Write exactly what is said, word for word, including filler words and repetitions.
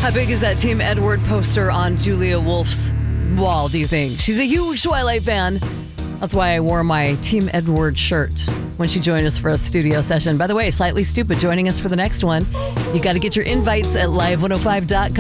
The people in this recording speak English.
How big is that Team Edward poster on Julia Wolf's wall, do you think? She's a huge Twilight fan. That's why I wore my Team Edward shirt when she joined us for a studio session. By the way, Slightly Stupid joining us for the next one. You got to get your invites at live one oh five dot com.